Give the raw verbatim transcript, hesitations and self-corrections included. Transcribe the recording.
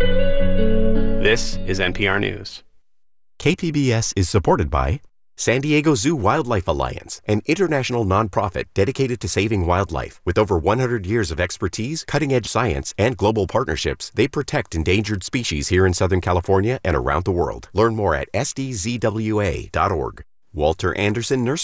This is N P R News. K P B S is supported by San Diego Zoo Wildlife Alliance, an international nonprofit dedicated to saving wildlife. With over one hundred years of expertise, cutting-edge science, and global partnerships, they protect endangered species here in Southern California and around the world. Learn more at S D Z W A dot org. Walter Anderson Nursery